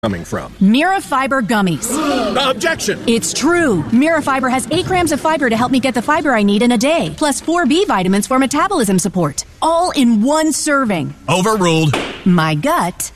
coming from? Mirafiber gummies. Objection! It's true. Mirafiber has 8 grams of fiber to help me get the fiber I need in a day, plus 4 B vitamins for metabolism support. All in one serving. Overruled. My gut